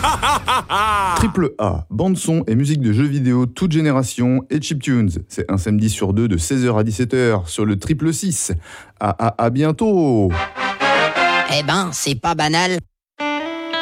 Triple A, bande-son et musique de jeux vidéo toute génération et chiptunes. C'est un samedi sur deux de 16h à 17h sur le Triple 6. À bientôt. Eh ben, c'est pas banal.